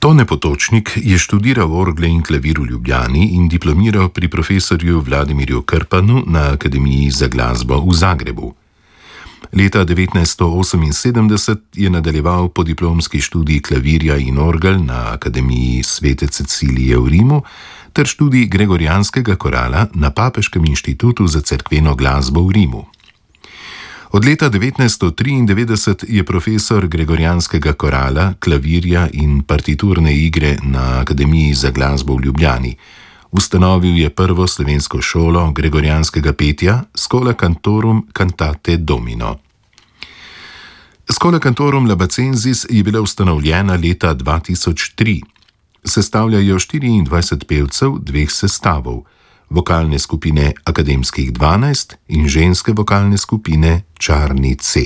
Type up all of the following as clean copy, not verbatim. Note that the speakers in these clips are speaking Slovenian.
Tone Potočnik je študiral orgle in klavir v Ljubljani in diplomiral pri profesorju Vladimirju Krpanu na Akademiji za glasbo v Zagrebu. Leta 1978 je nadaljeval podiplomski študij klavirja in orgel na Akademiji Svete Cecilije v Rimu ter študij gregorijanskega korala na Papeškem inštitutu za cerkveno glasbo v Rimu. Od leta 1993 je profesor gregorijanskega korala, klavirja in partiturne igre na Akademiji za glasbo v Ljubljani. Ustanovil je prvo slovensko šolo gregorijanskega petja Schola Cantorum Cantate Domino. Schola Cantorum Labacensis je bila ustanovljena leta 2003. Sestavljajo 24 pevcev dveh sestavov, vokalne skupine Akademskih 12 in ženske vokalne skupine Čarni C.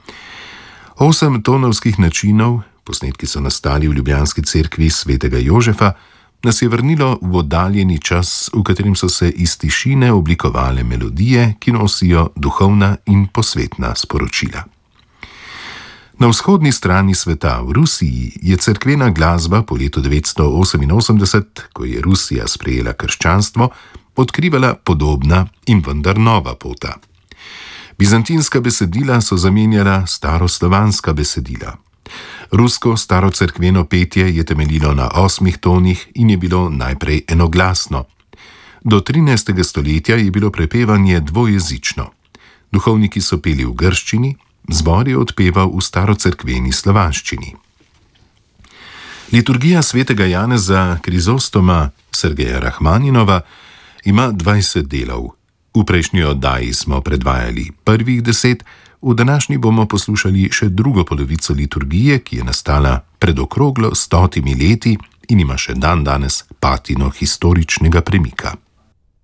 8 tonovskih načinov, posnetki so nastali v ljubljanski cerkvi svetega Jožefa, nas je vrnilo v oddaljeni čas, v katerem so se iz tišine oblikovale melodije, ki nosijo duhovna in posvetna sporočila. Na vzhodni strani sveta, v Rusiji, je cerkvena glasba po letu 988, ko je Rusija sprejela krščanstvo, odkrivala podobna in vendar nova pota. Bizantinska besedila so zamenjala staroslovanska besedila. Rusko starocerkveno petje je temeljilo na 8 tonih in je bilo najprej enoglasno. Do 13. stoletja je bilo prepevanje dvojezično. Duhovniki so peli v grščini, zbor je odpeval v starocerkveni slovanščini. Liturgija svetega Janeza Krizostoma Sergeja Rahmaninova ima 20 delov. V prejšnji oddaji smo predvajali prvih 10, v današnji bomo poslušali še drugo polovico liturgije, ki je nastala pred okroglo 100 leti in ima še dandanes patino historičnega premika.